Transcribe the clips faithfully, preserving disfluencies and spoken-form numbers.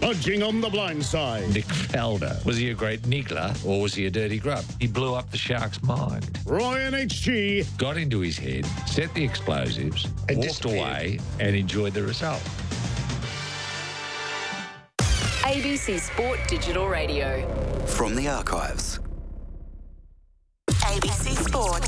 Hodging on the blind side. Nick Felder. Was he a great niggler or was he a dirty grub? He blew up the Sharks' mind. Roy and H G. Got into his head, set the explosives, and walked away and enjoyed the result. A B C Sport Digital Radio. From the archives. A B C Sport.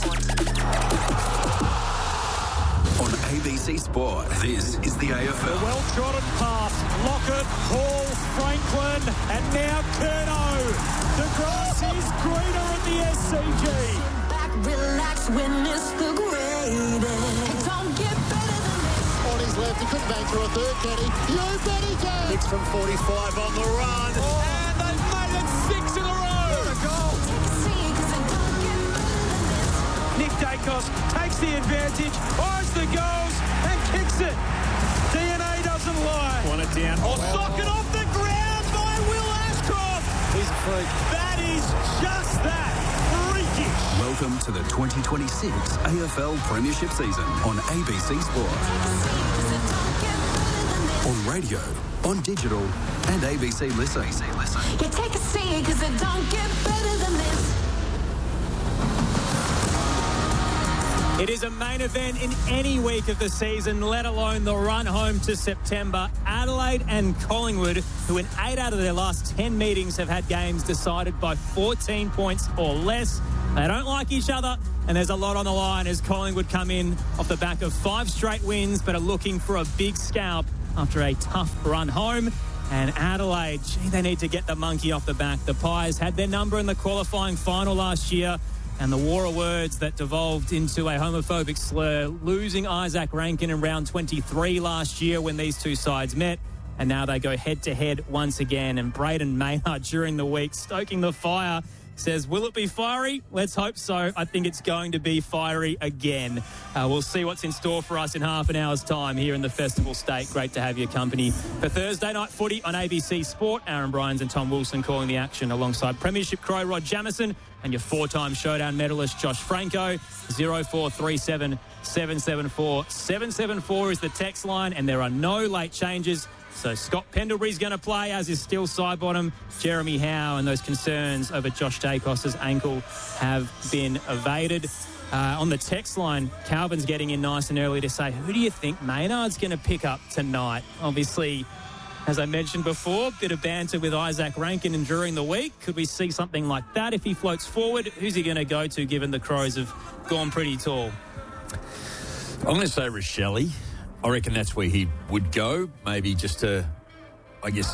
On A B C Sport, this is the A F L. A well-trodden pass. Lockett, Hall, Franklin, and now Curnow. The grass is greener at the S C G. Back, relax, witness the greatest. Don't get better than this. On his left, he couldn't bang through a third, can he? You bet he can. Hits from forty-five on the run. Oh. And they've made it six in a row. What a goal. Nick Dacos takes the advantage, eyes the goals, and kicks it. D N A doesn't lie. Want it down. Oh, sock it off the ground by Will Ashcroft. He's a freak. That is just that. Freakish. Welcome to the twenty twenty-six A F L Premiership season on A B C Sport. On radio, on digital, and A B C Listen. A B C Listen. You take a seat, because it don't get better than this. It is a main event in any week of the season, let alone the run home to September. Adelaide and Collingwood, who in eight out of their last ten meetings have had games decided by fourteen points or less. They don't like each other, and there's a lot on the line as Collingwood come in off the back of five straight wins, but are looking for a big scalp after a tough run home. And Adelaide, gee, they need to get the monkey off the back. The Pies had their number in the qualifying final last year, and the war of words that devolved into a homophobic slur, losing Isaac Rankin in round twenty-three last year when these two sides met. And now they go head-to-head once again. And Braden Maynard during the week stoking the fire says, will it be fiery? Let's hope so. I think it's going to be fiery again. Uh, we'll see what's in store for us in half an hour's time here in the Festival State. Great to have your company for Thursday night footy on A B C Sport. Aaron Bryans and Tom Wilson calling the action alongside Premiership Crow Rod Jamieson and your four-time Showdown medalist Josh Franco. zero four three seven, seven seven four, seven seven four is the text line, and there are no late changes. So Scott Pendlebury's going to play, as is still Sidebottom, Jeremy Howe, and those concerns over Josh Dacos's ankle have been evaded. Uh, on the text line, Calvin's getting in nice and early to say, who do you think Maynard's going to pick up tonight? Obviously, as I mentioned before, bit of banter with Isaac Rankin and during the week. Could we see something like that if he floats forward? Who's he going to go to, given the Crows have gone pretty tall? I'm going to say Rochelle. I reckon that's where he would go, maybe just to, I guess,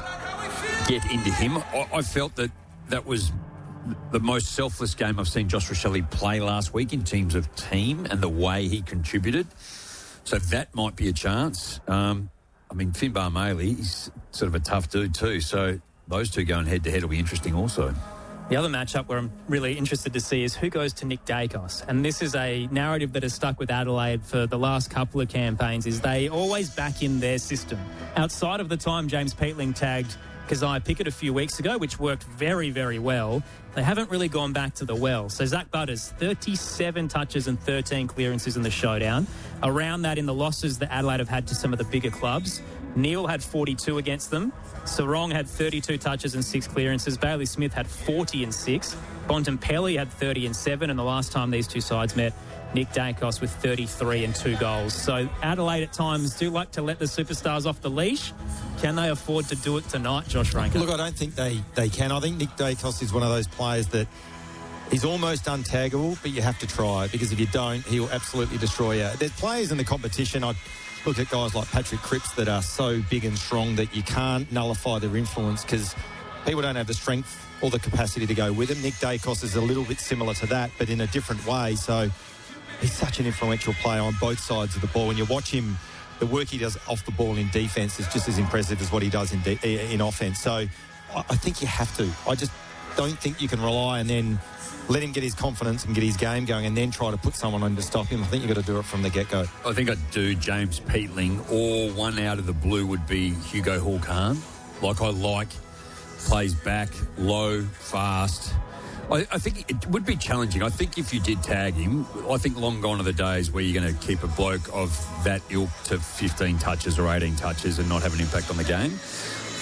get into him. I, I felt that that was the most selfless game I've seen Josh Rochelle play last week in terms of team and the way he contributed. So that might be a chance. Um, I mean, Finbar Maley, he's sort of a tough dude too. So those two going head-to-head will be interesting also. The other matchup where I'm really interested to see is who goes to Nick Dacos. And this is a narrative that has stuck with Adelaide for the last couple of campaigns, is they always back in their system. Outside of the time James Peatling tagged Keziah Pickett a few weeks ago, which worked very, very well, they haven't really gone back to the well. So Zach Butters, thirty-seven touches and thirteen clearances in the showdown. Around that in the losses that Adelaide have had to some of the bigger clubs, Neil had forty-two against them. Sarong had thirty-two touches and six clearances. Bailey Smith had forty and six. Bontempelli had thirty and seven. And the last time these two sides met, Nick Dacos with thirty-three and two goals. So Adelaide at times do like to let the superstars off the leash. Can they afford to do it tonight, Josh Rankin? Look, I don't think they, they can. I think Nick Dacos is one of those players that he's almost untaggable, but you have to try, because if you don't, he'll absolutely destroy you. There's players in the competition. I look at guys like Patrick Cripps that are so big and strong that you can't nullify their influence because people don't have the strength or the capacity to go with him. Nick Dacos is a little bit similar to that, but in a different way. So he's such an influential player on both sides of the ball. When you watch him, the work he does off the ball in defence is just as impressive as what he does in de- in offence. So I think you have to. I just don't think you can rely and then let him get his confidence and get his game going and then try to put someone on to stop him. I think you've got to do it from the get-go. I think I'd do James Peatling, or one out of the blue would be Hugo Hall-Khan. Like, I like, plays back, low, fast. I, I think it would be challenging. I think if you did tag him, I think long gone are the days where you're going to keep a bloke of that ilk to fifteen touches or eighteen touches and not have an impact on the game.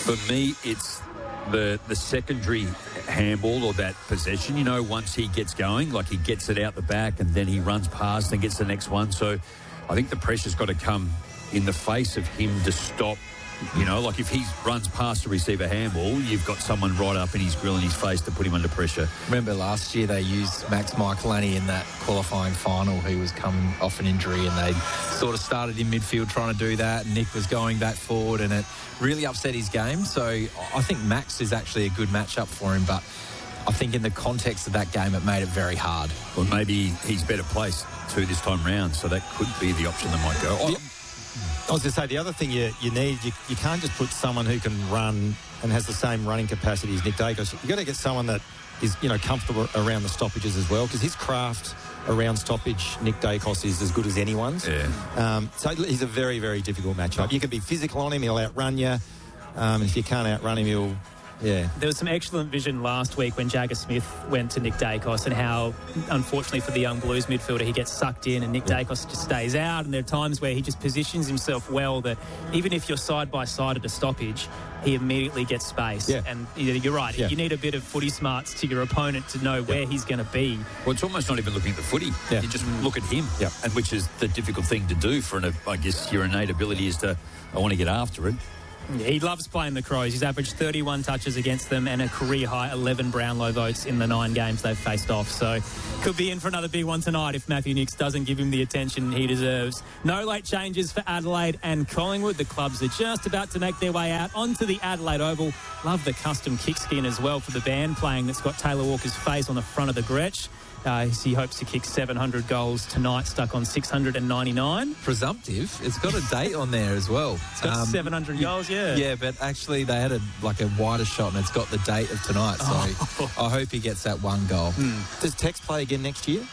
For me, it's the the secondary handball or that possession. You know, once he gets going, like he gets it out the back and then he runs past and gets the next one. So I think the pressure's got to come in the face of him to stop. You know, like if he runs past to receive a handball, you've got someone right up in his grill in his face to put him under pressure. Remember last year they used Max Michelani in that qualifying final. He was coming off an injury and they sort of started in midfield trying to do that. And Nick was going back forward and it really upset his game. So I think Max is actually a good matchup for him, but I think in the context of that game it made it very hard. Well, maybe he's better placed to this time round, so that could be the option that might go. Yeah. I was going to say, the other thing you, you need, you, you can't just put someone who can run and has the same running capacity as Nick Dacos. You've got to get someone that is, you know, comfortable around the stoppages as well, because his craft around stoppage, Nick Dacos, is as good as anyone's. Yeah. Um, so he's a very, very difficult matchup. You can be physical on him, he'll outrun you. Um, and if you can't outrun him, he'll... Yeah. There was some excellent vision last week when Jagger Smith went to Nick Dacos and how, unfortunately for the young Blues midfielder, he gets sucked in and Nick yeah. Dacos just stays out. And there are times where he just positions himself well that even if you're side by side at a stoppage, he immediately gets space. Yeah. And you're right, yeah. you need a bit of footy smarts to your opponent to know yeah. where he's going to be. Well, it's almost not even looking at the footy. Yeah. You just look at him, yeah. and which is the difficult thing to do for, an, I guess, your innate ability is to, I want to get after it. Yeah, he loves playing the Crows. He's averaged thirty-one touches against them and a career-high eleven Brownlow votes in the nine games they've faced off. So could be in for another big one tonight if Matthew Nicks doesn't give him the attention he deserves. No late changes for Adelaide and Collingwood. The clubs are just about to make their way out onto the Adelaide Oval. Love the custom kick skin as well for the band playing that's got Taylor Walker's face on the front of the Gretsch. Uh, he hopes to kick seven hundred goals tonight, stuck on six hundred ninety-nine. Presumptive. It's got a date on there as well. It's got um, seven hundred goals, yeah. Yeah, but actually they had a like a wider shot and it's got the date of tonight. So oh. I hope he gets that one goal. Mm. Does Tex play again next year?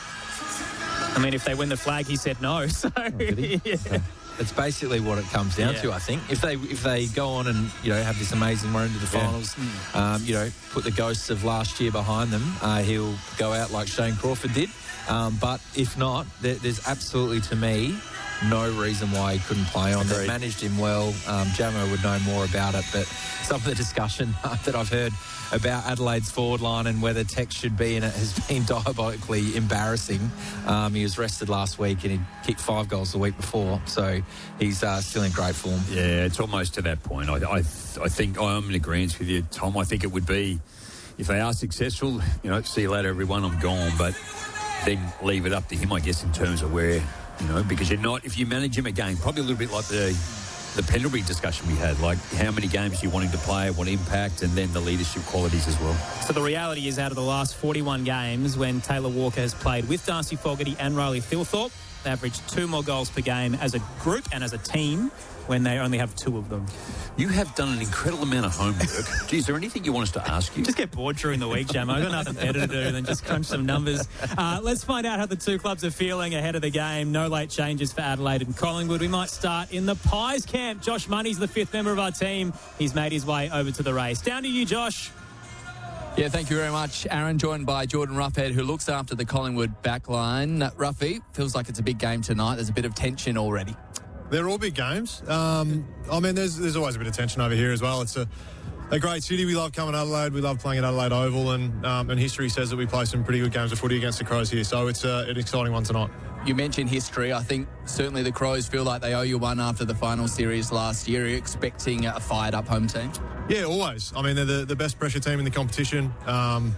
I mean, if they win the flag, he said no. So oh, did he? yeah. Okay. It's basically what it comes down yeah. to, I think. If they if they go on and, you know, have this amazing run into the finals, yeah. mm. um, you know, put the ghosts of last year behind them, uh, he'll go out like Shane Crawford did. Um, but if not, there, there's absolutely, to me, no reason why he couldn't play on. They managed him well. Um, Jamo would know more about it, but some of the discussion that I've heard about Adelaide's forward line and whether Tex should be in it has been diabolically embarrassing. Um, he was rested last week and he kicked five goals the week before, so he's uh, still in great form. Yeah, it's almost to that point. I, I, I think I'm in agreement with you, Tom. I think it would be, if they are successful, you know, see you later, everyone, I'm gone, but then leave it up to him, I guess, in terms of where, you know, because you're not, if you manage him again, probably a little bit like the the Pendlebury discussion we had, like how many games do you want him to play, what impact, and then the leadership qualities as well. So the reality is, out of the last forty-one games when Taylor Walker has played with Darcy Fogarty and Riley Thilthorpe, they averaged two more goals per game as a group and as a team when they only have two of them. You have done an incredible amount of homework. Gee, is there anything you want us to ask you? Just get bored during the week, Jam. I've got nothing better to do than just crunch some numbers. Uh, let's find out how the two clubs are feeling ahead of the game. No late changes for Adelaide and Collingwood. We might start in the Pies camp. Josh Money's the fifth member of our team. He's made his way over to the race. Down to you, Josh. Yeah, thank you very much, Aaron. Joined by Jordan Roughhead, who looks after the Collingwood backline. Ruffy, feels like it's a big game tonight. There's a bit of tension already. They're all big games. Um, I mean, there's there's always a bit of tension over here as well. It's a, a great city. We love coming to Adelaide. We love playing at Adelaide Oval, and um, and history says that we play some pretty good games of footy against the Crows here. So it's uh, an exciting one tonight. You mentioned history. I think certainly the Crows feel like they owe you one after the final series last year. Are you expecting a fired-up home team? Yeah, always. I mean, they're the, the best pressure team in the competition. Um,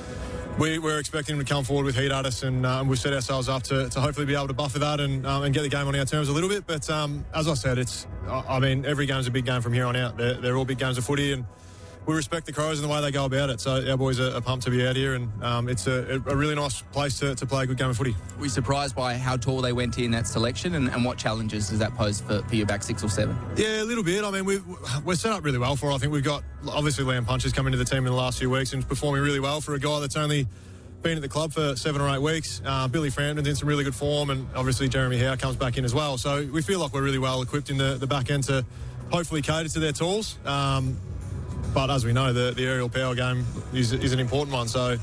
We, we're expecting them to come forward with heat at us, and uh, we've set ourselves up to, to hopefully be able to buffer that and um, and get the game on our terms a little bit. But um, as I said, it's I mean every game's a big game from here on out. They're, they're all big games of footy, and we respect the Crows and the way they go about it. So our boys are, are pumped to be out here, and um, it's a, a really nice place to, to play a good game of footy. Were you surprised by how tall they went in that selection, and, and what challenges does that pose for, for your back six or seven? Yeah, a little bit. I mean, we've, we're set up really well for it. I think we've got, obviously, Liam Puncher's come into the team in the last few weeks and performing really well for a guy that's only been at the club for seven or eight weeks. Uh, Billy Frampton's in some really good form, and obviously Jeremy Howe comes back in as well. So we feel like we're really well equipped in the, the back end to hopefully cater to their tools. Um, but as we know, the, the aerial power game is, is an important one. So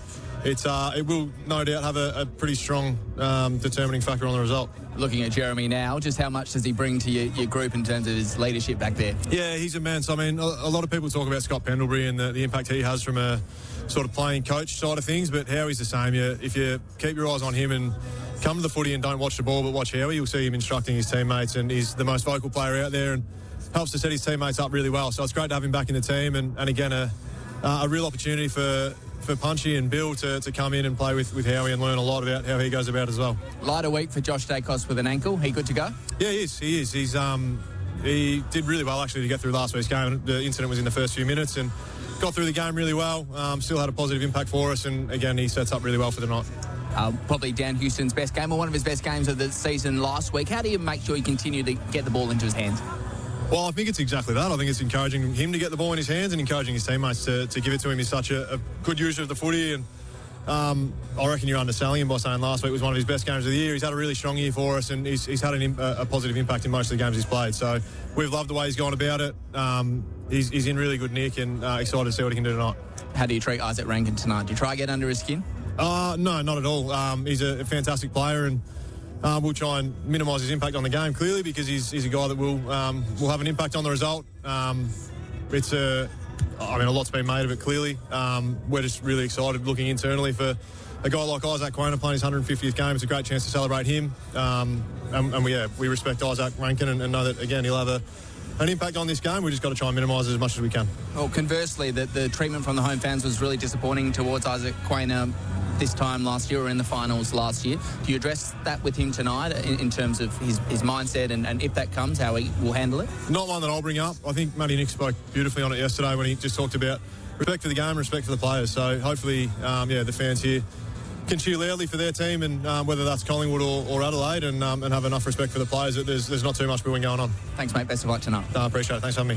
it uh, it will no doubt have a, a pretty strong um, determining factor on the result. Looking at Jeremy now, just how much does he bring to your, your group in terms of his leadership back there? Yeah, he's immense. I mean, a, a lot of people talk about Scott Pendlebury and the, the impact he has from a sort of playing coach side of things, but Howie's the same. You, if you keep your eyes on him and come to the footy and don't watch the ball but watch Howie, you'll see him instructing his teammates, and he's the most vocal player out there and helps to set his teammates up really well. So it's great to have him back in the team, and, and again, a, a real opportunity for for Punchy and Bill to, to come in and play with, with Howie and learn a lot about how he goes about as well. Lighter week for Josh Dacos with an ankle. He good to go? Yeah, he is. He is. He's um he did really well actually to get through last week's game. The incident was in the first few minutes and got through the game really well. Um, still had a positive impact for us, and again he sets up really well for the night. Uh, probably Dan Houston's best game, or one of his best games of the season last week. How do you make sure you continue to get the ball into his hands? Well, I think it's exactly that. I think it's encouraging him to get the ball in his hands and encouraging his teammates to, to give it to him. He's such a, a good user of the footy, and um, I reckon you're underselling him by saying last week was one of his best games of the year. He's had a really strong year for us, and he's, he's had an, a, a positive impact in most of the games he's played. So we've loved the way he's gone about it. Um, he's, he's in really good nick, and uh, excited to see what he can do tonight. How do you treat Isaac Rankin tonight? Do you try to get under his skin? Uh, no, not at all. Um, he's a, a fantastic player, and Uh, we'll try and minimise his impact on the game, clearly, because he's, he's a guy that will um, will have an impact on the result. Um, it's a, I mean, a lot's been made of it, clearly. Um, we're just really excited looking internally for a guy like Isaac Quaynor playing his one hundred fiftieth game. It's a great chance to celebrate him. Um, and, and we, yeah, we respect Isaac Rankin and, and know that, again, he'll have a, an impact on this game. We've just got to try and minimise it as much as we can. Well, conversely, the, the treatment from the home fans was really disappointing towards Isaac Quaynor this time last year, or in the finals last year. Do you address that with him tonight in, in terms of his, his mindset, and, and if that comes, how he will handle it? Not one that I'll bring up. I think Matty Nick spoke beautifully on it yesterday when he just talked about respect for the game and respect for the players. So hopefully, um, yeah, the fans here can cheer loudly for their team, and um, whether that's Collingwood or, or Adelaide, and, um, and have enough respect for the players that there's, there's not too much booing going on. Thanks, mate. Best of luck tonight. I uh, appreciate it. Thanks for having me.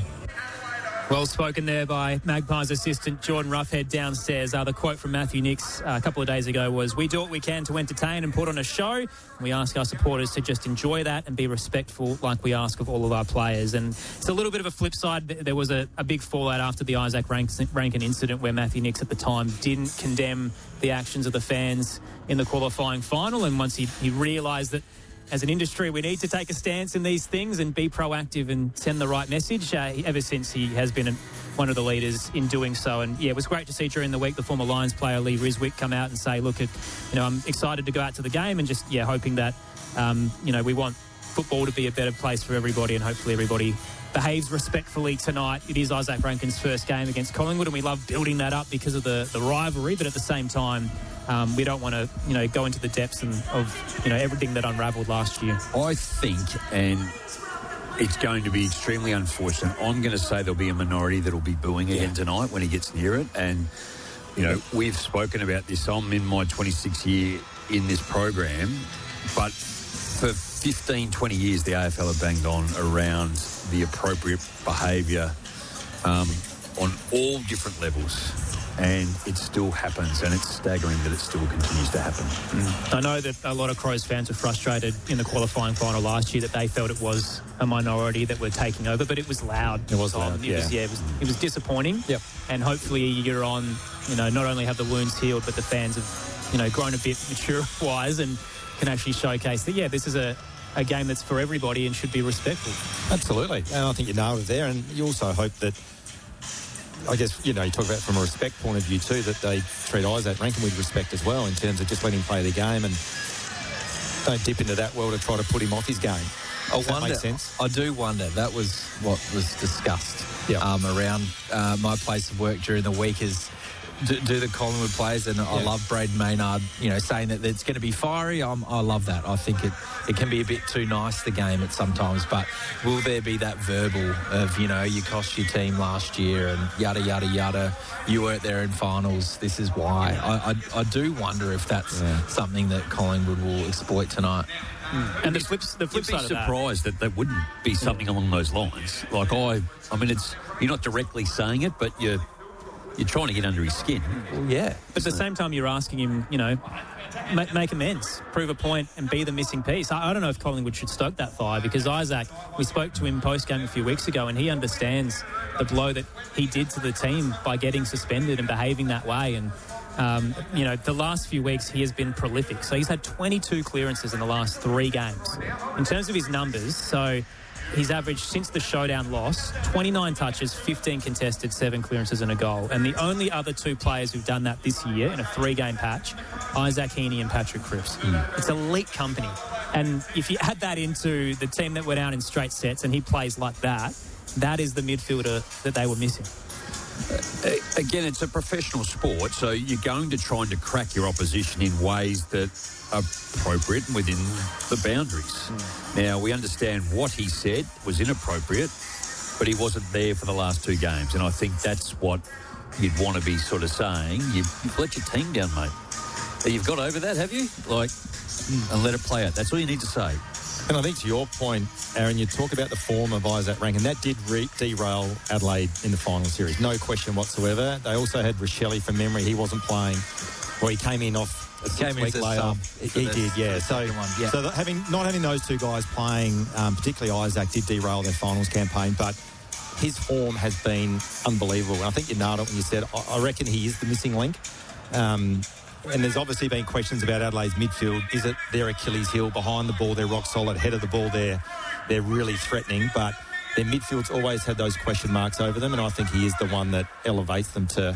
Well spoken there by Magpies assistant Jordan Roughead downstairs. Uh, the quote from Matthew Nicks uh, a couple of days ago was, "We do what we can to entertain and put on a show. We ask our supporters to just enjoy that and be respectful like we ask of all of our players." And it's a little bit of a flip side. There was a, a big fallout after the Isaac Rankin incident, where Matthew Nicks at the time didn't condemn the actions of the fans in the qualifying final. And once he, he realised that as an industry, we need to take a stance in these things and be proactive and send the right message. Uh, ever since, he has been a, one of the leaders in doing so. And yeah, it was great to see during the week the former Lions player Lee Riswick come out and say, "Look, it, you know, I'm excited to go out to the game," and just yeah, hoping that um, you know we want football to be a better place for everybody, and hopefully everybody behaves respectfully tonight. It is Isaac Rankin's first game against Collingwood, and we love building that up because of the the rivalry. But at the same time, Um, we don't want to, you know, go into the depths and, of, you know, everything that unravelled last year. I think, and it's going to be extremely unfortunate, I'm going to say there'll be a minority that'll be booing again tonight when he gets near it. And, you know, we've spoken about this. I'm in my twenty-sixth year in this program, but for fifteen, twenty years, the A F L have banged on around the appropriate behaviour um, on all different levels. And it still happens, and it's staggering that it still continues to happen. Mm. I know that a lot of Crows fans were frustrated in the qualifying final last year that they felt it was a minority that were taking over, but it was loud. It was loud, it yeah. Was, yeah, it was, it was disappointing. Yep. And hopefully a year on, you know, not only have the wounds healed, but the fans have, you know, grown a bit mature-wise and can actually showcase that, yeah, this is a, a game that's for everybody and should be respectful. Absolutely. And I think you nailed it there. And you also hope that, I guess, you know, you talk about from a respect point of view too, that they treat Isaac Rankin with respect as well in terms of just letting him play the game and don't dip into that well to try to put him off his game. I If that wonder, makes sense. I do wonder, that was what was discussed Yep. um, around uh, my place of work during the week is do, do the Collingwood players, and I Yeah. love Braden Maynard, you know, saying that it's going to be fiery. I'm, I love that. I think it, it can be a bit too nice, the game, at sometimes, but will there be that verbal of, you know, you cost your team last year and yada, yada, yada, you weren't there in finals, this is why. I, I, I do wonder if that's Yeah. something that Collingwood will exploit tonight. Mm. And the flip, the flip You'd be side of that. surprised that there wouldn't be something along those lines. Like, I, I mean, it's you're not directly saying it, but you're you're trying to get under his skin. Well, yeah. But at the same time, you're asking him, you know, make, make amends, prove a point, and be the missing piece. I, I don't know if Collingwood should stoke that fire, because Isaac, we spoke to him post-game a few weeks ago, and he understands the blow that he did to the team by getting suspended and behaving that way. And Um, you know, the last few weeks he has been prolific. So he's had twenty-two clearances in the last three games. In terms of his numbers, so he's averaged, since the showdown loss, twenty-nine touches, fifteen contested, seven clearances and a goal. And the only other two players who've done that this year in a three-game patch, Isaac Heaney and Patrick Cripps. Mm. It's elite company. And if you add that into the team that went out in straight sets and he plays like that, that is the midfielder that they were missing. Uh, again, it's a professional sport, so you're going to try and to crack your opposition in ways that are appropriate and within the boundaries. Mm. Now, we understand what he said was inappropriate, but he wasn't there for the last two games, and I think that's what you'd want to be sort of saying. You've, you've let your team down, mate. You've got over that, have you? Like, and let it play out. That's all you need to say. And I think to your point, Aaron, you talk about the form of Isaac Rankin. That did re- derail Adelaide in the final series. No question whatsoever. They also had Rochelle from memory. He wasn't playing. Well, he came in off a came six-week later. He, he did, yeah. So, yeah. so having not having those two guys playing, um, particularly Isaac, did derail their finals campaign. But his form has been unbelievable. And I think you nailed it when you said, I, I reckon he is the missing link. Um, And there's obviously been questions about Adelaide's midfield. Is it their Achilles heel? Behind the ball, they're rock solid. Head of the ball, they're, they're really threatening. But their midfield's always had those question marks over them, and I think he is the one that elevates them to,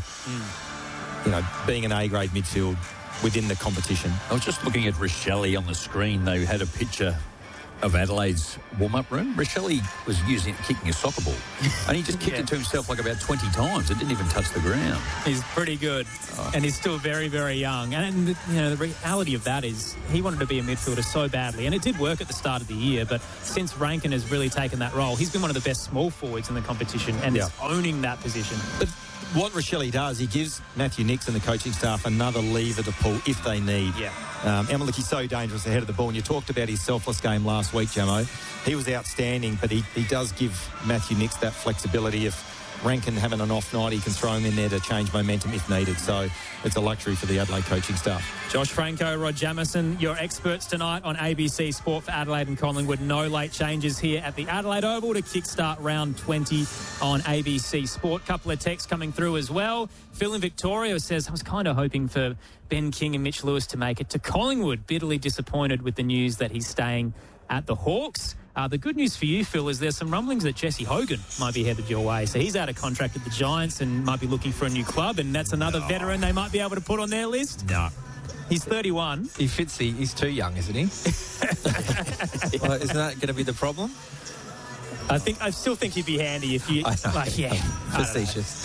mm. you know, being an A-grade midfield within the competition. I was just looking at Rochelle on the screen. They had a picture of Adelaide's warm-up room. Rochelle was using kicking a soccer ball, and he just kicked yeah. it to himself like about twenty times. It didn't even touch the ground. He's pretty good, oh. and he's still very, very young. And you know, the reality of that is he wanted to be a midfielder so badly, and it did work at the start of the year. But since Rankin has really taken that role, he's been one of the best small forwards in the competition, and yeah. is owning that position. But what Rochelle does, he gives Matthew Nix and the coaching staff another lever to pull if they need. Yeah. Um, and look, he's so dangerous ahead of the ball. And you talked about his selfless game last week, Jamo. He was outstanding, but he, he does give Matthew Nix that flexibility. If Rankin having an off night, he can throw him in there to change momentum if needed. So it's a luxury for the Adelaide coaching staff. Josh Franco, Rod Jamieson, your experts tonight on A B C Sport for Adelaide and Collingwood. No late changes here at the Adelaide Oval to kickstart round twenty on A B C Sport. Couple of texts coming through as well. Phil in Victoria says, I was kind of hoping for Ben King and Mitch Lewis to make it to Collingwood. Bitterly disappointed with the news that he's staying at the Hawks. Uh, the good news for you, Phil, is there's some rumblings that Jesse Hogan might be headed your way. So he's out of contract at the Giants and might be looking for a new club, and that's another no. veteran they might be able to put on their list. No. He's thirty-one. He fits the... He's too young, isn't he? Well, isn't that going to be the problem? I think I still think he'd be handy if you... I know. Like, yeah. Facetious.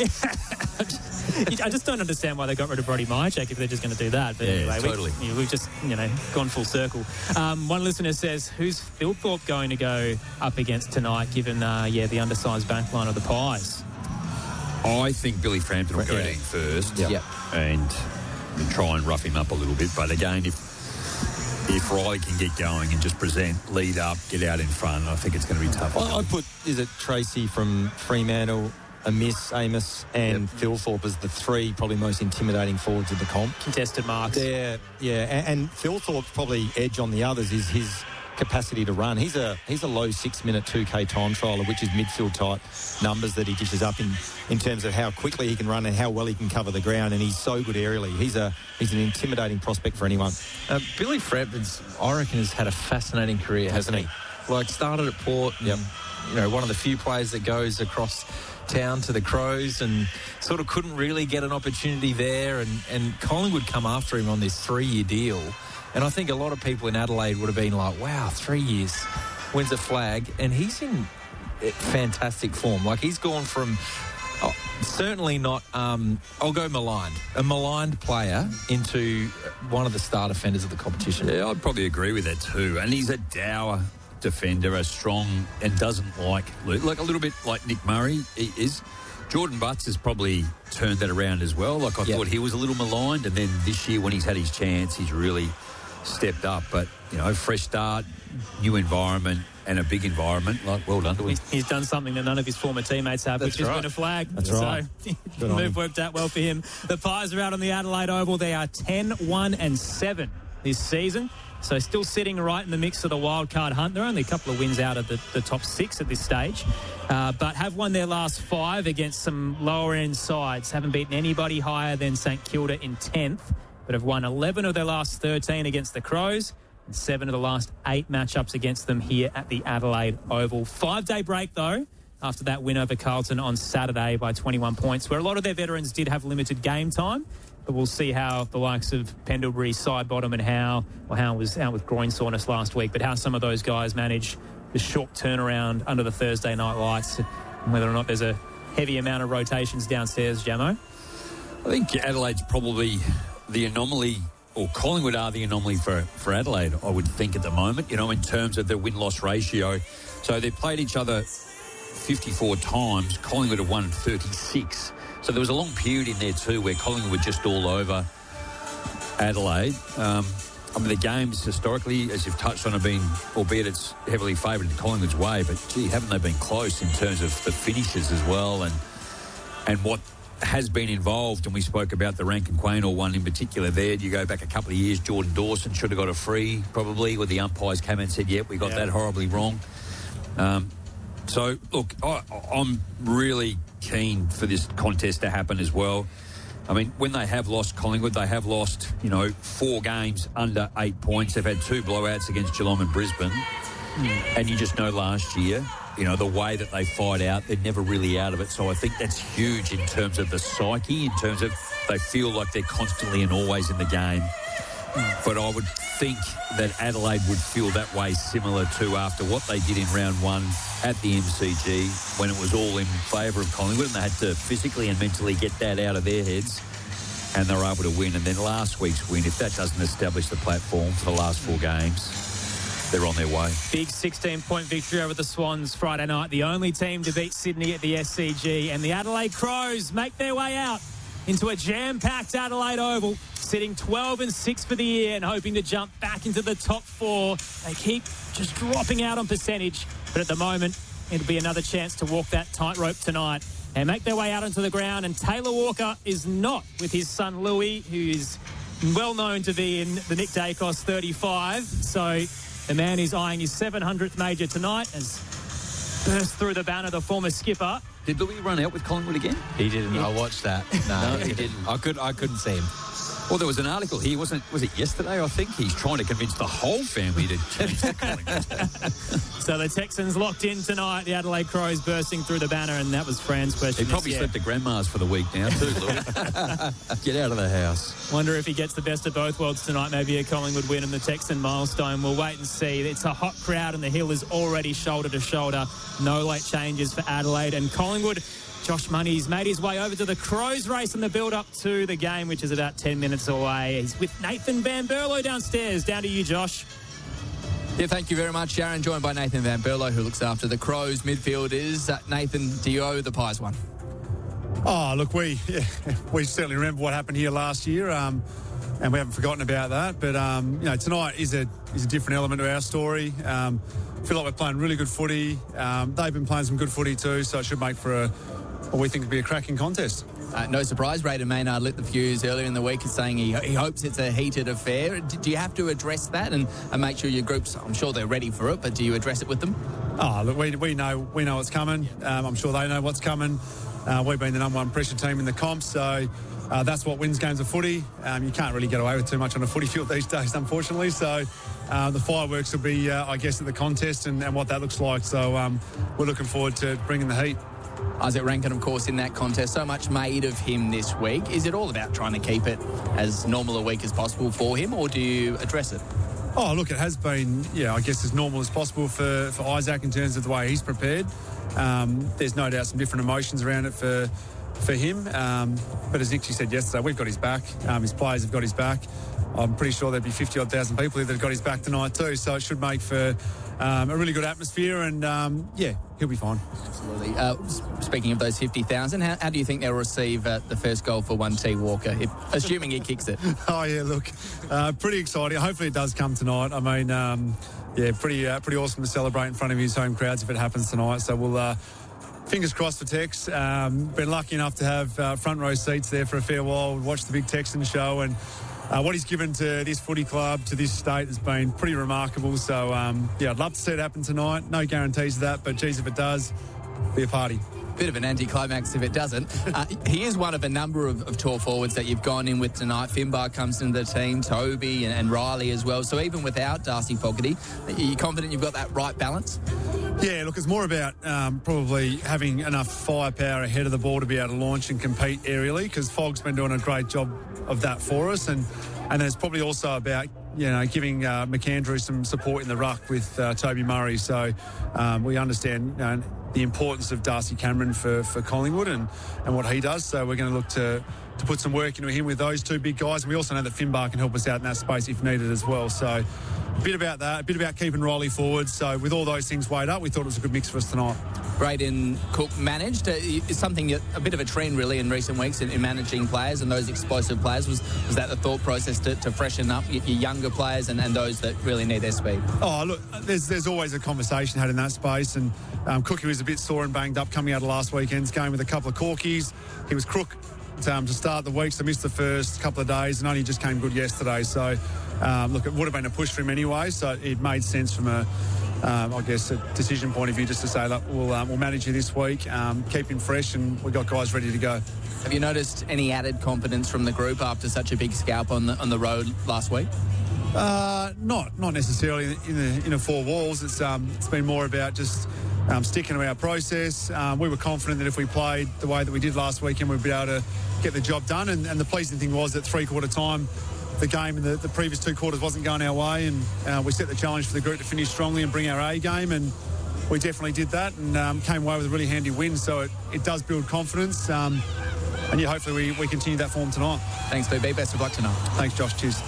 I just don't understand why they got rid of Brody Myercheck if they're just going to do that. But yeah, anyway, totally. we, we've just, you know, gone full circle. Um, one listener says, who's Phil Thorpe going to go up against tonight, given, uh, yeah, the undersized backline of the Pies? I think Billy Frampton will go yeah. in first yep. Yep. and try and rough him up a little bit. But again, if if Riley can get going and just present, lead up, get out in front, I think it's going to be tough. Well, I'd put, is it Tracy from Fremantle, Amiss, Amos, and yep. Phil Thorpe as the three probably most intimidating forwards in the comp. Contested marks. They're, yeah, and, and Phil Thorpe's probably edge on the others is his capacity to run. He's a he's a low six-minute two K time trialer, which is midfield-type numbers that he dishes up in, in terms of how quickly he can run and how well he can cover the ground, and he's so good aerially. He's a he's an intimidating prospect for anyone. Uh, Billy Frampton's, I reckon, has had a fascinating career, hasn't he? Like, started at Port, and, yep. you know, one of the few players that goes across town to the Crows and sort of couldn't really get an opportunity there, and, and Collingwood come after him on this three-year deal. And I think a lot of people in Adelaide would have been like, wow, three years, wins a flag. And he's in fantastic form. Like, he's gone from oh, certainly not, um, I'll go maligned, a maligned player into one of the star defenders of the competition. Yeah, I'd probably agree with that too. And he's a dour defender, a strong, and doesn't like, like a little bit like Nick Murray he is. Jordan Butts has probably turned that around as well. Like, I yep. thought he was a little maligned, and then this year when he's had his chance, he's really stepped up. But, you know, fresh start, new environment, and a big environment. Like, well done to him. He's, he's done something that none of his former teammates have, That's which right. has been a flag. That's so, right. the move worked out well for him. The Pies are out on the Adelaide Oval. They are ten one and seven this season. So still sitting right in the mix of the wild card hunt. They're only a couple of wins out of the, the top six at this stage, uh, but have won their last five against some lower-end sides. Haven't beaten anybody higher than St Kilda in tenth, but have won eleven of their last thirteen against the Crows and seven of the last eight matchups against them here at the Adelaide Oval. Five-day break, though, after that win over Carlton on Saturday by twenty-one points, where a lot of their veterans did have limited game time. But we'll see how the likes of Pendlebury, Sidebottom and Howe, or Howe was out with groin soreness last week, but how some of those guys manage the short turnaround under the Thursday night lights, and whether or not there's a heavy amount of rotations downstairs, Jamo. I think Adelaide's probably the anomaly, or Collingwood are the anomaly for, for Adelaide, I would think, at the moment, you know, in terms of the win-loss ratio. So they've played each other fifty-four times. Collingwood have won thirty-six. So there was a long period in there too where Collingwood were just all over Adelaide. Um, I mean, the games historically, as you've touched on, have been, albeit it's heavily favoured in Collingwood's way, but gee, haven't they been close in terms of the finishes as well, and and what has been involved. And we spoke about the Rankin-Quaynor one in particular there. You go back a couple of years, Jordan Dawson should have got a free probably, where the umpires came and said, yep, we got yeah. that horribly wrong. Um, so, look, I, I'm really keen for this contest to happen as well. I mean, when they have lost Collingwood, they have lost, you know, four games under eight points. They've had two blowouts against Geelong and Brisbane. Mm. And you just know last year, you know, the way that they fight out, they're never really out of it. So I think that's huge in terms of the psyche, in terms of they feel like they're constantly and always in the game. Mm. But I would think that Adelaide would feel that way, similar to after what they did in round one at the M C G, when it was all in favour of Collingwood, and they had to physically and mentally get that out of their heads, and they were able to win. And then last week's win, if that doesn't establish the platform for the last four games, they're on their way. Big sixteen-point victory over the Swans Friday night, the only team to beat Sydney at the S C G, and the Adelaide Crows make their way out into a jam-packed Adelaide Oval, sitting twelve and six for the year and hoping to jump back into the top four. They keep just dropping out on percentage, but at the moment, it'll be another chance to walk that tightrope tonight and make their way out onto the ground. And Taylor Walker is not with his son Louis, who is well known to be in the Nick Dacos thirty-five. So the man is eyeing his seven hundredth major tonight, has burst through the banner, the former skipper. Did Louis run out with Collingwood again? He didn't. Yeah. I watched that. No, no he didn't. I could. I couldn't see him. Well, there was an article here, wasn't was it yesterday, I think? He's trying to convince the whole family to change the Collingwood. So the Texans locked in tonight, the Adelaide Crows bursting through the banner, and that was Fran's question. He probably slept at grandma's for the week now too, Louis. Get out of the house. Wonder if he gets the best of both worlds tonight, maybe a Collingwood win and the Texan milestone. We'll wait and see. It's a hot crowd and the hill is already shoulder to shoulder. No late changes for Adelaide and Collingwood. Josh Money's made his way over to the Crows race in the build-up to the game, which is about ten minutes away. He's with Nathan Van Berlo downstairs. Down to you, Josh. Yeah, thank you very much, Sharon. Joined by Nathan Van Berlo, who looks after the Crows midfielders. Uh, Nathan, do you owe the Pies one? Oh, look, we yeah, we certainly remember what happened here last year, um, and we haven't forgotten about that. But um, you know, tonight is a is a different element to our story. Um, I feel like we're playing really good footy. Um, they've been playing some good footy too, so it should make for a what we think would be a cracking contest. Uh, no surprise, Brayden Maynard lit the fuse earlier in the week saying he, he hopes it's a heated affair. D- do you have to address that and, and make sure your groups, I'm sure they're ready for it, but do you address it with them? Oh, look, we, we know we know what's coming. Um, I'm sure they know what's coming. Uh, we've been the number one pressure team in the comp, so uh, that's what wins games of footy. Um, you can't really get away with too much on a footy field these days, unfortunately. So uh, the fireworks will be, uh, I guess, at the contest and, and what that looks like. So um, we're looking forward to bringing the heat. Isaac Rankin, of course, in that contest. So much made of him this week. Is it all about trying to keep it as normal a week as possible for him, or do you address it? Oh, look, it has been, yeah, I guess as normal as possible for, for Isaac in terms of the way he's prepared. Um, there's no doubt some different emotions around it for for him. Um, but as Nixie said yesterday, we've got his back. Um, his players have got his back. I'm pretty sure there'd be fifty-odd thousand people here that have got his back tonight too. So it should make for um, a really good atmosphere and, um, yeah, he'll be fine. Absolutely. Uh, speaking of those fifty thousand, how, how do you think they'll receive uh, the first goal for one T Walker, if, assuming he kicks it? Oh, yeah, look, uh, pretty exciting. Hopefully it does come tonight. I mean, um, yeah, pretty uh, pretty awesome to celebrate in front of his home crowds if it happens tonight. So we'll... Uh, Fingers crossed for Tex. Um, been lucky enough to have uh, front row seats there for a fair while. Watched the big Texan show, and uh, what he's given to this footy club, to this state, has been pretty remarkable. So, um, yeah, I'd love to see it happen tonight. No guarantees of that, but, geez, if it does, be a party. Bit of an anticlimax if it doesn't. Uh, he is one of a number of, of tall forwards that you've gone in with tonight. Finbar comes into the team, Toby and, and Riley as well. So even without Darcy Fogarty, are you confident you've got that right balance? Yeah, look, it's more about um, probably having enough firepower ahead of the ball to be able to launch and compete aerially, because Fog's been doing a great job of that for us. And, and it's probably also about, you know, giving uh, McAndrew some support in the ruck with uh, Toby Murray. So um, we understand, you know, the importance of Darcy Cameron for, for Collingwood and, and what he does. So we're going to look to, to put some work into him with those two big guys. And we also know that Finbar can help us out in that space if needed as well. So a bit about that, a bit about keeping Riley forward. So with all those things weighed up, we thought it was a good mix for us tonight. Braden Cook managed. Uh, it's something, a bit of a trend really in recent weeks in, in managing players and those explosive players. Was was that the thought process to, to freshen up your, your younger players and, and those that really need their speed? Oh, look, there's there's always a conversation had in that space. And um, Cookie was a bit sore and banged up coming out of last weekend's game with a couple of corkies. He was crook um, to start the week, so missed the first couple of days and only just came good yesterday. So, um, look, it would have been a push for him anyway, so it made sense from a Um, I guess, a decision point of view, just to say, look, we'll, um, we'll manage you this week, um, keep him fresh, and we've got guys ready to go. Have you noticed any added confidence from the group after such a big scalp on the on the road last week? Uh, not not necessarily in the in the four walls. It's um, it's been more about just um, sticking to our process. Um, we were confident that if we played the way that we did last weekend, we'd be able to get the job done. And, and the pleasing thing was that three-quarter time, the game in the, the previous two quarters wasn't going our way, and uh, we set the challenge for the group to finish strongly and bring our A game, and we definitely did that and um, came away with a really handy win. So it, it does build confidence, um, and yeah, hopefully we, we continue that form tonight. Thanks, B B. Best of luck tonight. Thanks, Josh. Cheers.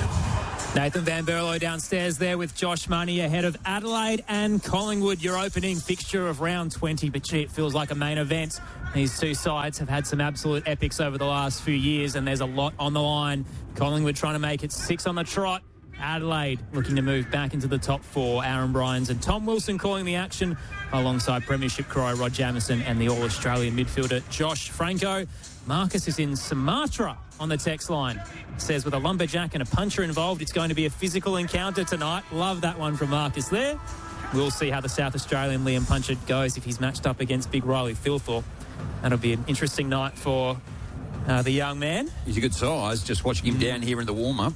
Nathan Van Berlo downstairs there with Josh Money ahead of Adelaide and Collingwood, your opening fixture of round twenty. But gee, it feels like a main event. These two sides have had some absolute epics over the last few years, and there's a lot on the line. Collingwood trying to make it six on the trot. Adelaide looking to move back into the top four. Aaron Bryans and Tom Wilson calling the action alongside Premiership Crow Rod Jamieson and the All-Australian midfielder Josh Franco. Marcus is in Sumatra on the text line. Says with a lumberjack and a puncher involved, it's going to be a physical encounter tonight. Love that one from Marcus there. We'll see how the South Australian Liam Puncher goes if he's matched up against big Riley Thilthorpe. That'll be an interesting night for uh, the young man. He's a good size, just watching him down here in the warm-up.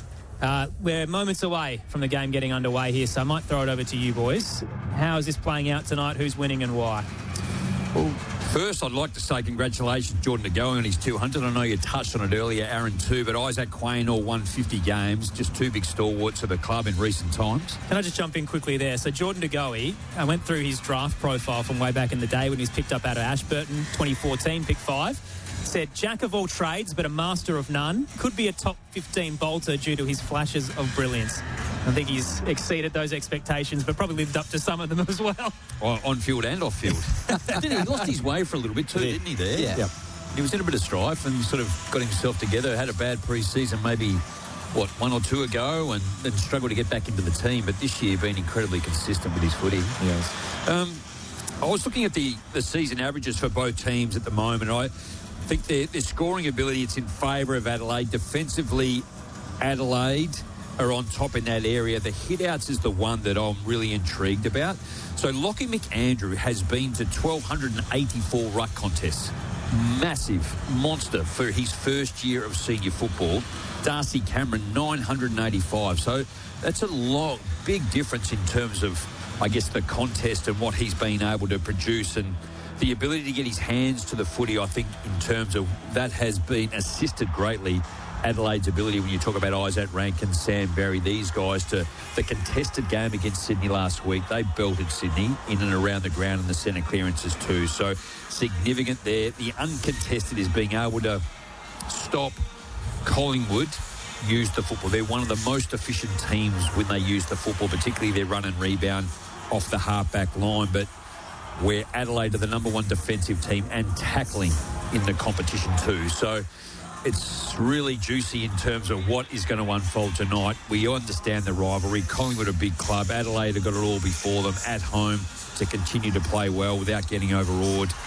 Uh, we're moments away from the game getting underway here, so I might throw it over to you boys. How is this playing out tonight? Who's winning and why? Well, first, I'd like to say congratulations, Jordan De Goey on his two hundred. I know you touched on it earlier, Aaron too, but Isaac Quaynor all won fifty games, just two big stalwarts of the club in recent times. Can I just jump in quickly there? So Jordan De Goey, I went through his draft profile from way back in the day when he was picked up out of Ashburton, twenty fourteen, pick five. Said, jack of all trades, but a master of none. Could be a top fifteen bolter due to his flashes of brilliance. I think he's exceeded those expectations, but probably lived up to some of them as well. Oh, on field and off field. Didn't he? Lost his way for a little bit too, yeah. didn't he, there? Yeah. yeah. He was in a bit of strife and sort of got himself together, had a bad pre-season maybe, what, one or two ago, and then struggled to get back into the team. But this year, been incredibly consistent with his footy. Yes. Um, I was looking at the, the season averages for both teams at the moment. I think their, their scoring ability, it's in favour of Adelaide. Defensively, Adelaide are on top in that area. The hit-outs is the one that I'm really intrigued about. So Lockie McAndrew has been to one thousand two hundred eighty-four ruck contests. Massive monster for his first year of senior football. Darcy Cameron, nine hundred eighty-five. So that's a lot, big difference in terms of, I guess, the contest and what he's been able to produce, and the ability to get his hands to the footy. I think in terms of that has been assisted greatly. Adelaide's ability, when you talk about Isaac Rankin, Sam Berry, these guys, to the contested game against Sydney last week, they belted Sydney in and around the ground and the centre clearances too. So significant there. The uncontested is being able to stop Collingwood use the football. They're one of the most efficient teams when they use the football, particularly their run and rebound off the half-back line. But where Adelaide are the number one defensive team and tackling in the competition too. So it's really juicy in terms of what is going to unfold tonight. We understand the rivalry. Collingwood a big club. Adelaide have got it all before them at home to continue to play well without getting overawed.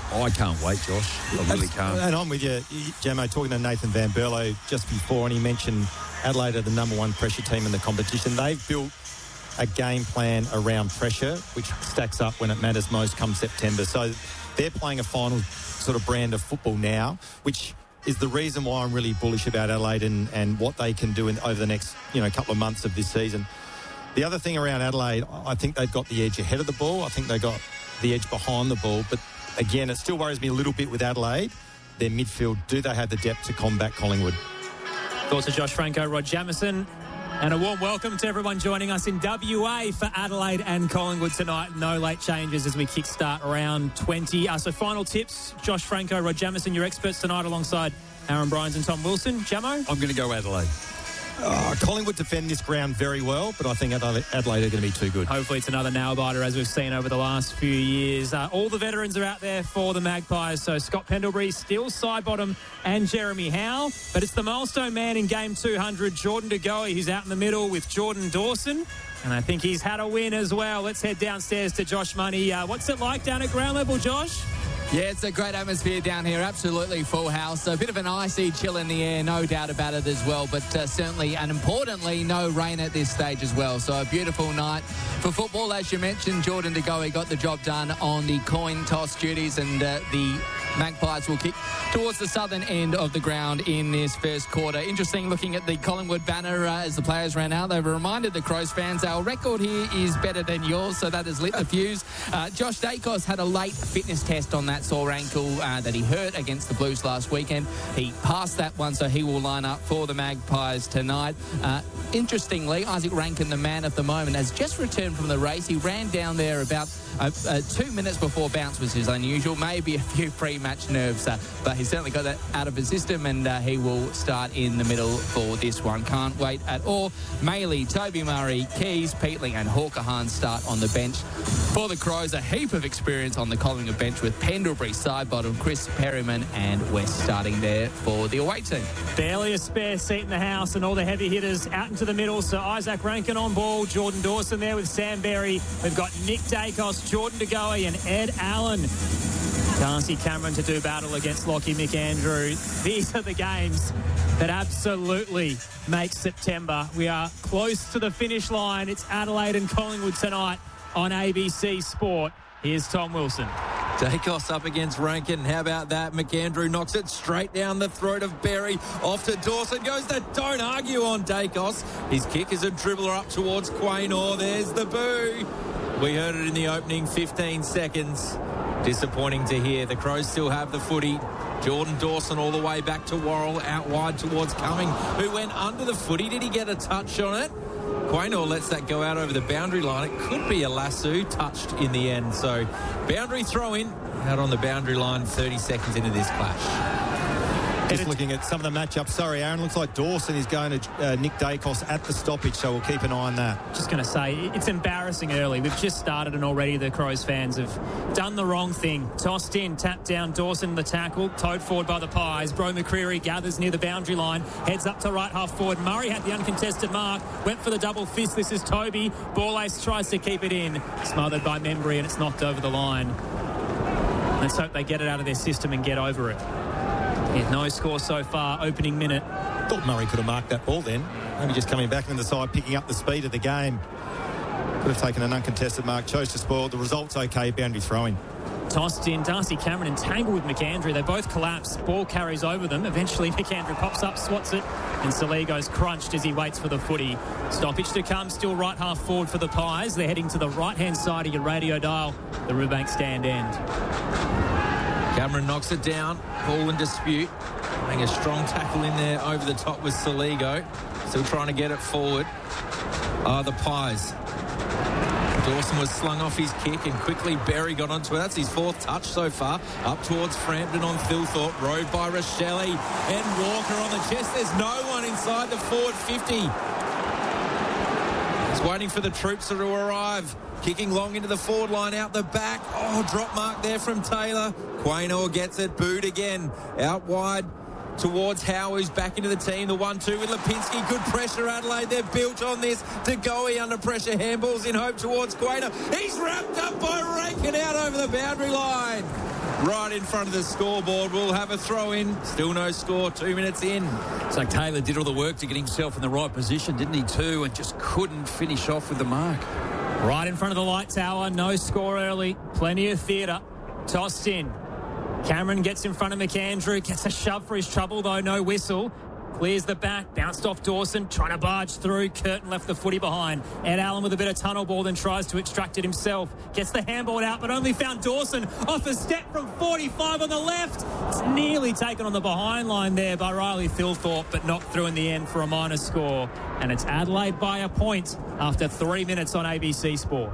I can't wait, Josh. I really can't. And I'm with you, Jamo, talking to Nathan Van Berlo just before, and he mentioned Adelaide are the number one pressure team in the competition. They've built a game plan around pressure, which stacks up when it matters most come September. So they're playing a final sort of brand of football now, which is the reason why I'm really bullish about Adelaide and, and what they can do in, over the next, you know, couple of months of this season. The other thing around Adelaide, I think they've got the edge ahead of the ball. I think they got the edge behind the ball. But again, it still worries me a little bit with Adelaide. Their midfield, do they have the depth to combat Collingwood? Thoughts of Josh Franco, Rod Jamieson. And a warm welcome to everyone joining us in W A for Adelaide and Collingwood tonight. No late changes as we kickstart round twenty. Uh, so final tips, Josh Franco, Rod Jamieson, your experts tonight alongside Aaron Bryans and Tom Wilson. Jamo? I'm going to go Adelaide. Oh, Collingwood defend this ground very well, but I think Adelaide, Adelaide are going to be too good. Hopefully it's another nail-biter as we've seen over the last few years. Uh, all the veterans are out there for the Magpies, so Scott Pendlebury, still Sidebottom and Jeremy Howe. But it's the milestone man in game two hundred, Jordan De Goey, who's out in the middle with Jordan Dawson. And I think he's had a win as well. Let's head downstairs to Josh Money. Uh, what's it like down at ground level, Josh? Yeah, it's a great atmosphere down here. Absolutely full house. A bit of an icy chill in the air, no doubt about it as well. But uh, certainly and importantly, no rain at this stage as well. So a beautiful night for football. As you mentioned, Jordan De Goey got the job done on the coin toss duties, and uh, the Magpies will kick towards the southern end of the ground in this first quarter. Interesting looking at the Collingwood banner uh, as the players ran out. They were reminded the Crows fans, our record here is better than yours, so that has lit the fuse. Uh, Josh Dacos had a late fitness test on that sore ankle uh, that he hurt against the Blues last weekend. He passed that one, so he will line up for the Magpies tonight. Uh, interestingly, Isaac Rankin, the man at the moment, has just returned from the race. He ran down there about uh, uh, two minutes before bounce, which is unusual. Maybe a few pre-match nerves, uh, but he's certainly got that out of his system, and uh, he will start in the middle for this one. Can't wait at all. Maley, Toby Murray, Keys, Peatling and Hawker Hahn start on the bench. For the Crows, a heap of experience on the Collingwood bench with Pendlebury, Sidebottom, Chris Perryman and West starting there for the away team. Barely a spare seat in the house, and all the heavy hitters out into the middle. So Isaac Rankin on ball, Jordan Dawson there with Sam Berry. We've got Nick Dacos, Jordan De Goey and Ed Allen. Darcy Cameron to do battle against Lockie McAndrew. These are the games that absolutely make September. We are close to the finish line. It's Adelaide and Collingwood tonight on A B C Sport. Here's Tom Wilson. Dacos up against Rankin. How about that? McAndrew knocks it straight down the throat of Berry. Off to Dawson. Goes to don't argue on Dacos. His kick is a dribbler up towards Quaynor. There's the boo. We heard it in the opening fifteen seconds. Disappointing to hear. The Crows still have the footy. Jordan Dawson all the way back to Worrell, out wide towards Cumming, who went under the footy. Did he get a touch on it? Quaynor lets that go out over the boundary line. It could be a lasso touched in the end. So boundary throw in out on the boundary line thirty seconds into this clash. Just looking at some of the matchups. Sorry, Aaron, looks like Dawson is going to uh, Nick Dacos at the stoppage, so we'll keep an eye on that. Just going to say, it's embarrassing early. We've just started and already the Crows fans have done the wrong thing. Tossed in, tapped down, Dawson the tackle, towed forward by the Pies. Bro McCreary gathers near the boundary line, heads up to right half forward. Murray had the uncontested mark, went for the double fist. This is Toby. Ball ace tries to keep it in. Smothered by Membry and it's knocked over the line. Let's hope they get it out of their system and get over it. Yeah, no score so far, opening minute. Thought Murray could have marked that ball then. Maybe just coming back into the side, picking up the speed of the game. Could have taken an uncontested mark, chose to spoil. The result's okay, boundary throwing. Tossed in, Darcy Cameron entangled with McAndrew. They both collapse. Ball carries over them. Eventually, McAndrew pops up, swats it, and Saligo's crunched as he waits for the footy. Stoppage to come, still right half forward for the Pies. They're heading to the right-hand side of your radio dial, the Riverbank stand end. Cameron knocks it down. Ball in dispute. Playing a strong tackle in there over the top with Saligo. Still trying to get it forward. Are uh, the Pies. Dawson was slung off his kick and quickly Berry got onto it. That's his fourth touch so far. Up towards Frampton on Thilthorpe. Rode by Rochelle and Walker on the chest. There's no one inside the forward fifty. He's waiting for the troops to arrive. Kicking long into the forward line out the back. Oh, drop mark there from Taylor. Quaynor gets it. Booed again. Out wide towards Howe, who's back into the team. The one two with Lipinski. Good pressure, Adelaide. They're built on this. De Goey under pressure. Handballs in hope towards Quaynor. He's wrapped up by Rankin out over the boundary line. right in front of the scoreboard. We'll have a throw in. Still no score, two minutes in. So Taylor did all the work to get himself in the right position, didn't he, too, and just couldn't finish off with the mark. Right in front of the light tower, no score early, plenty of theatre. Tossed in. Cameron gets in front of McAndrew, gets a shove for his trouble, though no whistle. Clears the back, bounced off Dawson, trying to barge through. Curtin left the footy behind. Ed Allen with a bit of tunnel ball, then tries to extract it himself. Gets the handball out, but only found Dawson off a step from forty-five on the left. It's nearly taken on the behind line there by Riley Thilthorpe, but knocked through in the end for a minor score. And it's Adelaide by a point after three minutes on A B C Sport.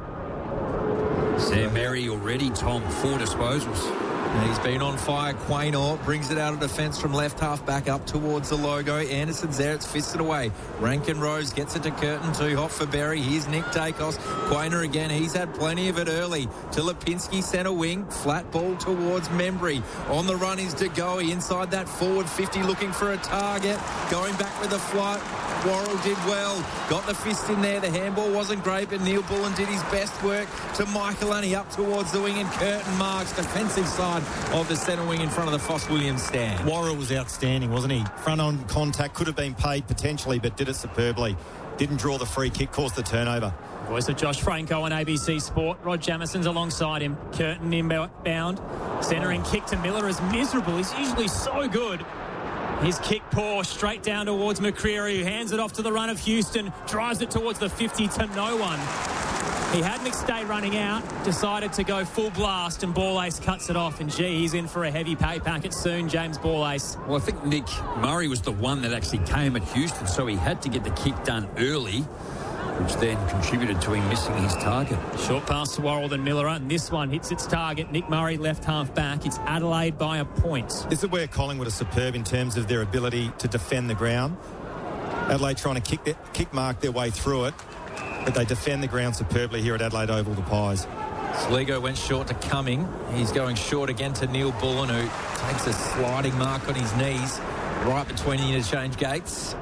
Sam Merry already, Tom, four disposals. And he's been on fire. Quaynor brings it out of defence from left half back up towards the logo. Anderson's there. It's fisted away. Rankin Rose gets it to Curtin. Too hot for Berry. Here's Nick Dacos. Quaynor again. He's had plenty of it early. To Lipinski, centre wing. Flat ball towards Membry. On the run is DeGoey inside that forward fifty looking for a target. Going back with a flight. Worrell did well. Got the fist in there. The handball wasn't great, but Neil Bullen did his best work to Michaelani up towards the wing, and Curtin marks defensive side of the centre wing in front of the Foss Williams stand. Worrell was outstanding, wasn't he? Front on contact, could have been paid potentially, but did it superbly. Didn't draw the free kick, caused the turnover. Voice of Josh Franco on A B C Sport. Rod Jamison's alongside him. Curtin inbound. Centering kick to Miller is miserable. He's usually so good. His kick poor, straight down towards McCreary, who hands it off to the run of Houston, drives it towards the fifty to no one. He had McStay running out, decided to go full blast, and Ball Ace cuts it off. And gee, he's in for a heavy pay packet soon, James Ball Ace. Well, I think Nick Murray was the one that actually came at Houston, so he had to get the kick done early, which then contributed to him missing his target. Short pass to Worrell and Miller, and this one hits its target. Nick Murray left half back. It's Adelaide by a point. This is where Collingwood are superb in terms of their ability to defend the ground. Adelaide trying to kick, their, kick mark their way through it, but they defend the ground superbly here at Adelaide Oval, the Pies. Sligo went short to Cumming. He's going short again to Neil Bullen, who takes a sliding mark on his knees right between the interchange gates.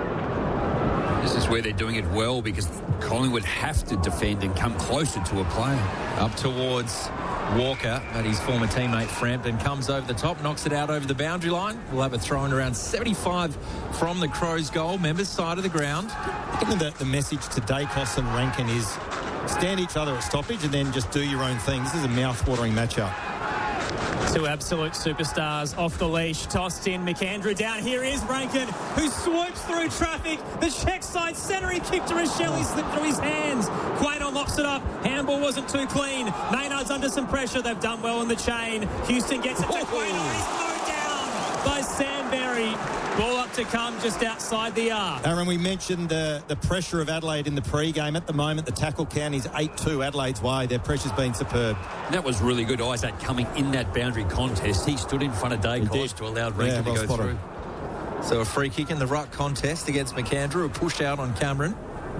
This is where they're doing it well, because Collingwood have to defend and come closer to a player. Up towards Walker, but his former teammate Frampton comes over the top, knocks it out over the boundary line. We'll have a throw in around seventy-five from the Crows' goal, members' side of the ground. I think that the message to Dacos and Rankin is stand each other at stoppage and then just do your own thing. This is a mouth-watering matchup. Two absolute superstars off the leash, tossed in. McAndrew down. Here is Rankin, who swoops through traffic. The check side centering kick to Rochelle. He slipped through his hands. Quaynor locks it up. Handball wasn't too clean. Maynard's under some pressure. They've done well in the chain. Houston gets it to Quaynor. He's mowed down by Sam Berry. Ball up to come just outside the arc. Aaron, we mentioned the, the pressure of Adelaide in the pre-game. At the moment, the tackle count is eight two Adelaide's way. Their pressure's been superb. That was really good, Isaac, coming in that boundary contest. He stood in front of Dacos to allow Rankin yeah, well to go spotted. through. So a free kick in the ruck contest against McAndrew, a push out on Cameron.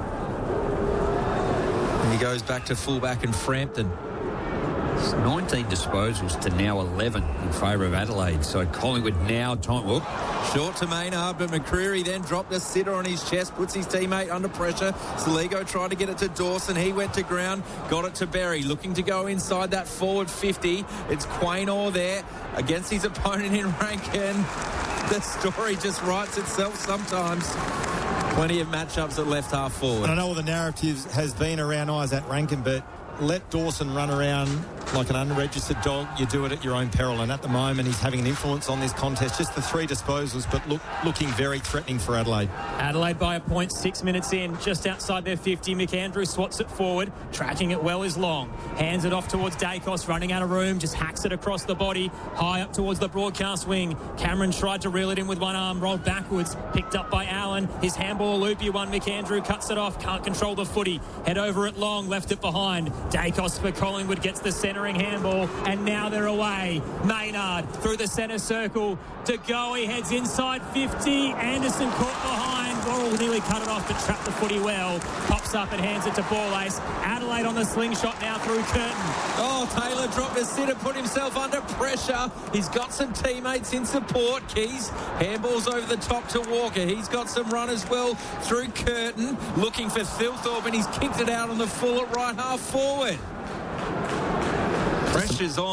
And he goes back to fullback and Frampton. It's nineteen disposals to now eleven in favour of Adelaide. So Collingwood now time. Whoop. Short to Maynard, but McCreary then dropped a sitter on his chest, puts his teammate under pressure. Saligo tried to get it to Dawson. He went to ground, got it to Berry, looking to go inside that forward fifty. It's Quaynor there against his opponent in Rankin. The story just writes itself sometimes. Plenty of matchups at left half forward. And I know all the narratives has been around Isaac Rankin, but let Dawson run around like an unregistered dog. You do it at your own peril, and at the moment he's having an influence on this contest. Just the three disposals, but look, looking very threatening for Adelaide. Adelaide by a point, six minutes in, just outside their fifty. McAndrew swats it forward, tracking it well is Long. Hands it off towards Dacos, running out of room, just hacks it across the body, high up towards the broadcast wing. Cameron tried to reel it in with one arm, rolled backwards, picked up by Allen. His handball, a loopy one. McAndrew cuts it off, can't control the footy. Head over at Long, left it behind. Dacos for Collingwood gets the centering handball, and now they're away. Maynard through the centre circle to go. He heads inside fifty. Anderson caught behind. Worrell nearly cut it off, but trapped the footy well. Pops up and hands it to Ball Ace. Adelaide on the slingshot now through Curtin. Oh, Taylor dropped a sitter, put himself under pressure. He's got some teammates in support. Keys, handballs over the top to Walker. He's got some run as well through Curtin, looking for Thilthorpe, and he's kicked it out on the full at right half forward. Pressure's on.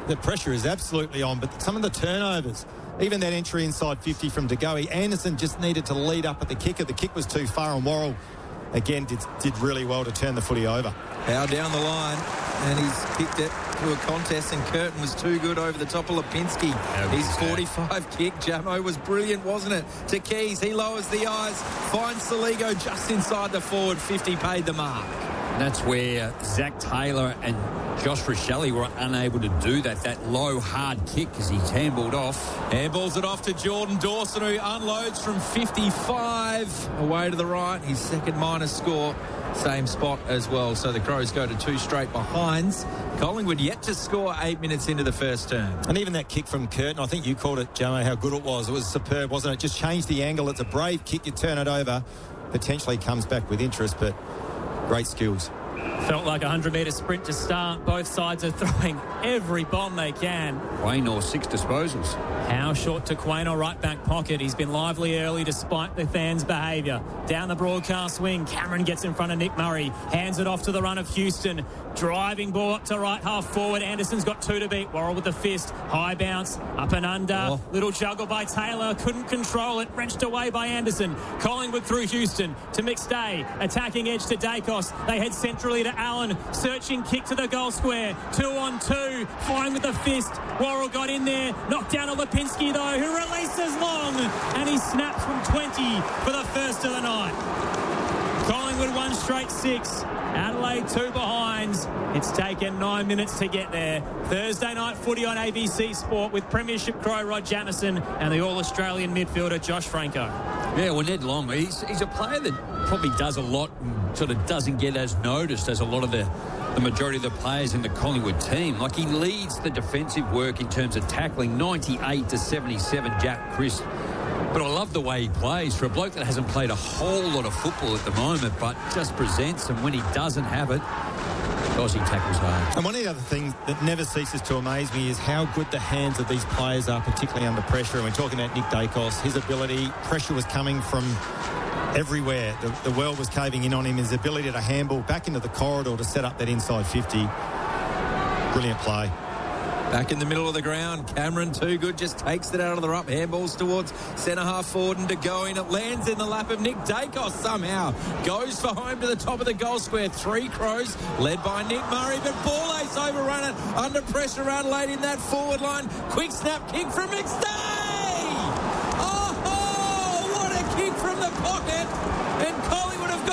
the pressure is absolutely on, but some of the turnovers, even that entry inside fifty from De Goey, Anderson just needed to lead up at the kicker. The kick was too far, and Worrell, again, did, did really well to turn the footy over. Howe down the line, and he's kicked it to a contest, and Curtin was too good over the top of Lipinski. His forty-five kick, Jamo, was brilliant, wasn't it? To Keys, he lowers the eyes, finds Saligo just inside the forward fifty, paid the mark. And that's where Zach Taylor and Josh Richelli were unable to do that, that low, hard kick as he's handballed off. Handballs it off to Jordan Dawson, who unloads from fifty-five away to the right. His second minus score, same spot as well. So the Crows go to two straight behinds. Collingwood yet to score eight minutes into the first term. And even that kick from Curtin, I think you called it, Jamo, how good it was. It was superb, wasn't it? Just changed the angle. It's a brave kick. You turn it over. Potentially comes back with interest, but great skills. Felt like a hundred-metre sprint to start. Both sides are throwing every bomb they can. Quaynor, six disposals. Howe short to Quaynor, right back pocket. He's been lively early despite the fans' behaviour. Down the broadcast wing, Cameron gets in front of Nick Murray. Hands it off to the run of Houston. Driving ball up to right half forward. Anderson's got two to beat. Worrell with the fist. High bounce. Up and under. Oh. Little juggle by Taylor. Couldn't control it. Wrenched away by Anderson. Collingwood through Houston to McStay. Attacking edge to Dacos. They head centrally to Allen. Searching kick to the goal square. Two on two. Flying with the fist. Worrell got in there. Knocked down to Lipinski though, who releases long. And he snaps from twenty for the first of the night. Collingwood one straight six. Adelaide two behinds. It's taken nine minutes to get there. Thursday night footy on A B C Sport with Premiership Crow Rod Jamison and the All-Australian midfielder Josh Franco. Yeah, well, Ned Long, he's, he's a player that probably does a lot and sort of doesn't get as noticed as a lot of the, the majority of the players in the Collingwood team. Like, he leads the defensive work in terms of tackling, ninety-eight to seventy-seven, Jack Crisp. But I love the way he plays for a bloke that hasn't played a whole lot of football at the moment, but just presents, and when he doesn't have it, gosh, he tackles hard. And one of the other things that never ceases to amaze me is how good the hands of these players are, particularly under pressure. And we're talking about Nick Dacos, his ability, pressure was coming from everywhere. The, the world was caving in on him, his ability to handball back into the corridor to set up that inside fifty. Brilliant play. Back in the middle of the ground, Cameron, too good, just takes it out of the ruck. Handballs towards centre half forward and to go in. It lands in the lap of Nick Dacos somehow. Goes for home to the top of the goal square. Three Crows, led by Nick Murray, but Ball Ace overrun it. Under pressure, run late in that forward line. Quick snap kick from McStay.